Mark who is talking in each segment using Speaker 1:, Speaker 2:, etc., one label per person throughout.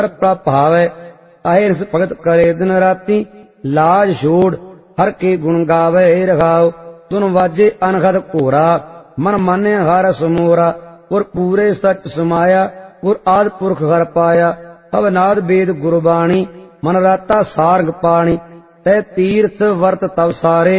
Speaker 1: प्रभावै अहिरस भगत करे दिन राती लाज छोड़ हर के गुण गावे रघाओ तुन वाजे अनहद घोरा मन माने हर समोरा और पूरे सच समाया और आद पुरख हर पाया अवनाद वेद गुरबाणी मन राता सारंग पाणी तै तीर्थ वर्त तव सारे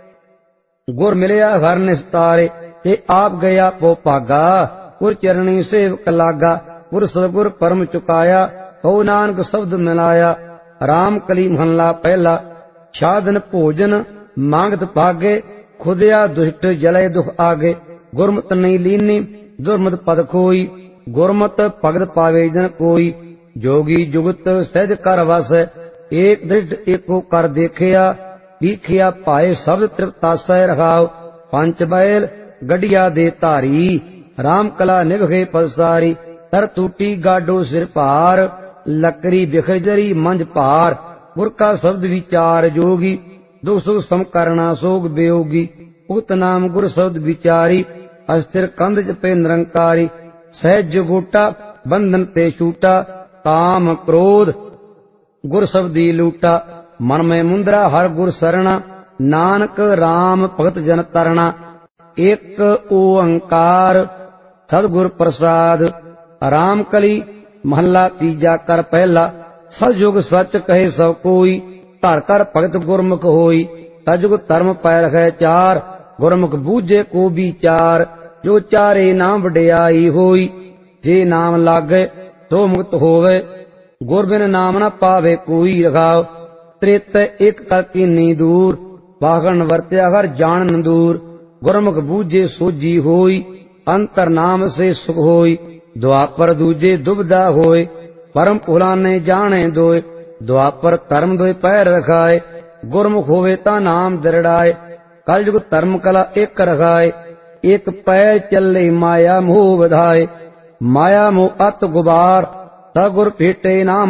Speaker 1: गुर मिलया हर निस्तारे ते आप गया पो भागा गुर चरणी सेवक लागा गुर सतगुर परम चुकाया हो नानक शब्द मिलाया राम कली महला पहला साधन भोजन मांगत भागे खुदया दुष्ट जले दुख आगे गुरमत नहीं लीनी दुर्मत पद खोई गुरमत भगत पावे जन कोई जोगी जुगत सहज कर वस एक दृढ़ एको कर देखिया बीखिया पाए सब तृप्तासै रखाओ पंच बैल गढ़िया दे धारी राम कला निभगे पसारी तर टूटी गाडो सिर पार लकड़ी बिखर जरी मंज पार गुर का शब्द विचार जोगी दुख सुख सम करना सोग बेयोगी उक्त नाम गुर शब्द विचारी अस्थिर कंध जपे निरंकारी सहज गोटा बंधन ते छूटा काम क्रोध गुर शब्दी लूटा मन में मुंदरा हर गुर सरना नानक राम भगत जन तरना एक ओंकार सतगुर प्रसाद राम कली महला तीजा कर पहला सतयुग सच कहे सब कोई धर कर भगत गुरमुख होई तजुग धर्म पै रखै चार गुरमुख बूझे को विचार जो चारे नाम वडियाई होई जे नाम लागे तो मुक्त होवे गुर बिन नाम न पावे कोई रखाओ त्रेत एक कर कीनी दूर वागण वर्त्या हर जान दूर गुरमुख बूझे सोजी होई अंतर नाम से सुख होई द्वापर दूजे दुबदा होए परम पुराने जाने दोए द्वापर धर्म दोए पैर रखाए गुरमुख होवे ता नाम दृढ़ाए कलयुग धर्म कला एक रखाए एक पैर चले माया मोह बधाए माया मोह अत गुबार ता गुर भेटे नाम